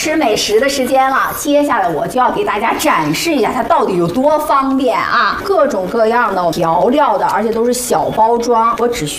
吃美食的时间了，接下来我就要给大家展示一下它到底有多方便啊！各种各样的调料的，而且都是小包装，我只需